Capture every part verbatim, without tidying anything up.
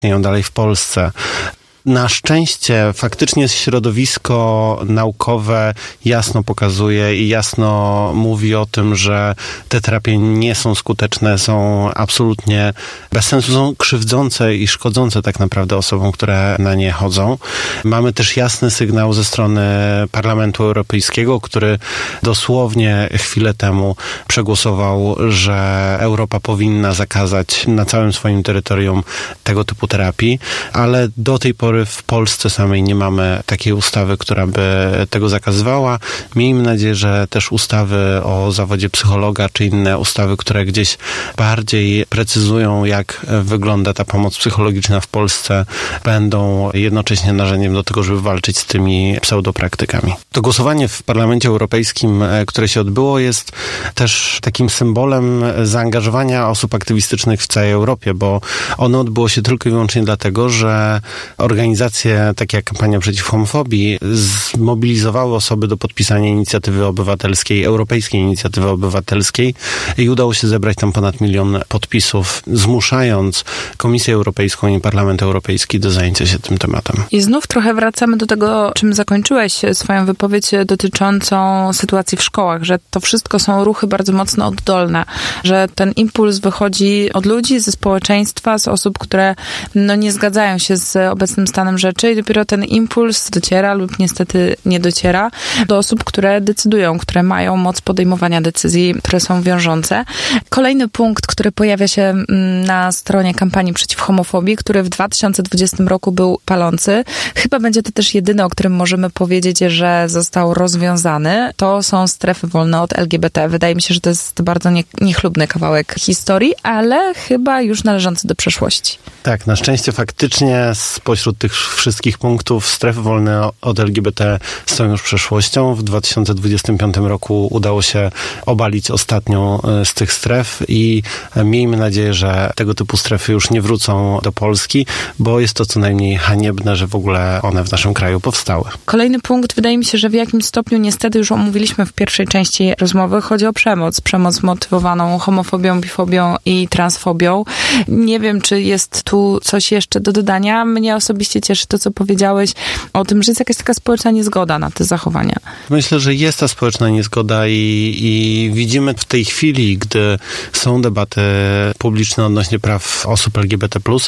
istnieją dalej w Polsce. Na szczęście faktycznie środowisko naukowe jasno pokazuje i jasno mówi o tym, że te terapie nie są skuteczne, są absolutnie bez sensu, są krzywdzące i szkodzące tak naprawdę osobom, które na nie chodzą. Mamy też jasny sygnał ze strony Parlamentu Europejskiego, który dosłownie chwilę temu przegłosował, że Europa powinna zakazać na całym swoim terytorium tego typu terapii, ale do tej pory w Polsce samej nie mamy takiej ustawy, która by tego zakazywała. Miejmy nadzieję, że też ustawy o zawodzie psychologa, czy inne ustawy, które gdzieś bardziej precyzują, jak wygląda ta pomoc psychologiczna w Polsce, będą jednocześnie narzędziem do tego, żeby walczyć z tymi pseudopraktykami. To głosowanie w Parlamencie Europejskim, które się odbyło, jest też takim symbolem zaangażowania osób aktywistycznych w całej Europie, bo ono odbyło się tylko i wyłącznie dlatego, że organizacje takie jak Kampania Przeciw Homofobii zmobilizowały osoby do podpisania inicjatywy obywatelskiej, Europejskiej Inicjatywy Obywatelskiej i udało się zebrać tam ponad milion podpisów, zmuszając Komisję Europejską i Parlament Europejski do zajęcia się tym tematem. I znów trochę wracamy do tego, czym zakończyłeś swoją wypowiedź dotyczącą sytuacji w szkołach, że to wszystko są ruchy bardzo mocno oddolne, że ten impuls wychodzi od ludzi, ze społeczeństwa, z osób, które no, nie zgadzają się z obecnym stanem rzeczy i dopiero ten impuls dociera lub niestety nie dociera do osób, które decydują, które mają moc podejmowania decyzji, które są wiążące. Kolejny punkt, który pojawia się na stronie Kampanii Przeciw Homofobii, który w dwa tysiące dwudziestym roku był palący. Chyba będzie to też jedyny, o którym możemy powiedzieć, że został rozwiązany. To są strefy wolne od L G B T. Wydaje mi się, że to jest bardzo nie, niechlubny kawałek historii, ale chyba już należący do przeszłości. Tak, na szczęście faktycznie spośród tych wszystkich punktów strefy wolne od L G B T są już przeszłością. W dwa tysiące dwudziestym piątym roku udało się obalić ostatnią z tych stref i miejmy nadzieję, że tego typu strefy już nie wrócą do Polski, bo jest to co najmniej haniebne, że w ogóle one w naszym kraju powstały. Kolejny punkt, wydaje mi się, że w jakimś stopniu niestety już omówiliśmy w pierwszej części rozmowy. Chodzi o przemoc. Przemoc motywowaną homofobią, bifobią i transfobią. Nie wiem, czy jest tu coś jeszcze do dodania. Mnie osobiście cieszy to, co powiedziałeś o tym, że jest jakaś taka społeczna niezgoda na te zachowania. Myślę, że jest ta społeczna niezgoda i, i widzimy w tej chwili, gdy są debaty publiczne odnośnie praw osób L G B T plus,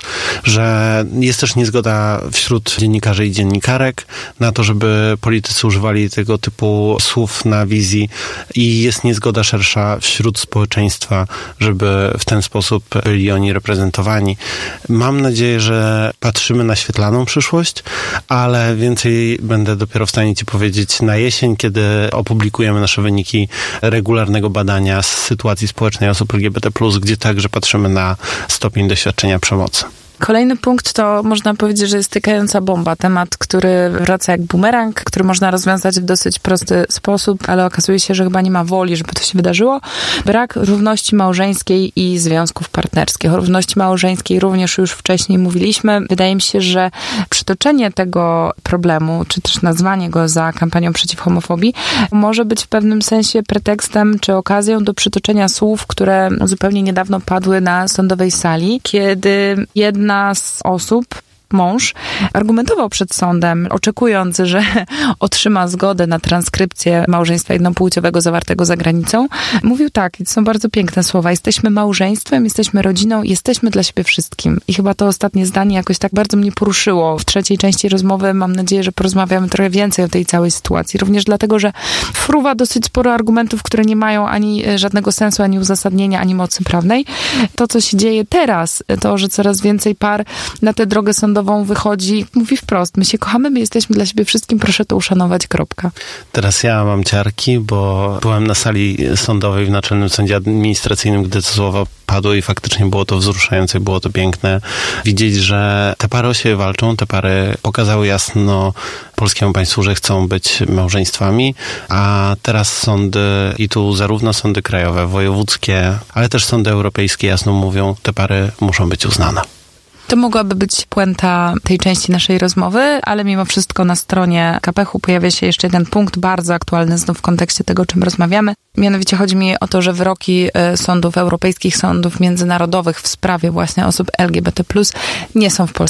że jest też niezgoda wśród dziennikarzy i dziennikarek na to, żeby politycy używali tego typu słów na wizji i jest niezgoda szersza wśród społeczeństwa, żeby w ten sposób byli oni reprezentowani. Mam nadzieję, że patrzymy na świetlaną przyszłość, ale więcej będę dopiero w stanie Ci powiedzieć na jesień, kiedy opublikujemy nasze wyniki regularnego badania z sytuacji społecznej osób L G B T plus, gdzie także patrzymy na stopień doświadczenia przemocy. Kolejny punkt to można powiedzieć, że jest tykająca bomba. Temat, który wraca jak bumerang, który można rozwiązać w dosyć prosty sposób, ale okazuje się, że chyba nie ma woli, żeby to się wydarzyło. Brak równości małżeńskiej i związków partnerskich. O równości małżeńskiej również już wcześniej mówiliśmy. Wydaje mi się, że przytoczenie tego problemu, czy też nazwanie go za kampanią przeciw homofobii, może być w pewnym sensie pretekstem czy okazją do przytoczenia słów, które zupełnie niedawno padły na sądowej sali, kiedy jedna z osób, mąż, argumentował przed sądem, oczekując, że otrzyma zgodę na transkrypcję małżeństwa jednopłciowego zawartego za granicą. Mówił tak, i to są bardzo piękne słowa, jesteśmy małżeństwem, jesteśmy rodziną, jesteśmy dla siebie wszystkim. I chyba to ostatnie zdanie jakoś tak bardzo mnie poruszyło. W trzeciej części rozmowy mam nadzieję, że porozmawiamy trochę więcej o tej całej sytuacji. Również dlatego, że fruwa dosyć sporo argumentów, które nie mają ani żadnego sensu, ani uzasadnienia, ani mocy prawnej. To, co się dzieje teraz, to, że coraz więcej par na tę drogę sądową wychodzi, mówi wprost, my się kochamy, my jesteśmy dla siebie wszystkim, proszę to uszanować, kropka. Teraz ja mam ciarki, bo byłem na sali sądowej w Naczelnym Sądzie Administracyjnym, gdy te słowa padły i faktycznie było to wzruszające, było to piękne. Widzieć, że te pary o siebie walczą, te pary pokazały jasno polskiemu państwu, że chcą być małżeństwami, a teraz sądy, i tu zarówno sądy krajowe, wojewódzkie, ale też sądy europejskie jasno mówią, te pary muszą być uznane. To mogłaby być puenta tej części naszej rozmowy, ale mimo wszystko na stronie K P H u pojawia się jeszcze jeden punkt bardzo aktualny znów w kontekście tego, o czym rozmawiamy. Mianowicie chodzi mi o to, że wyroki sądów europejskich, sądów międzynarodowych w sprawie właśnie osób L G B T plus nie są w polskim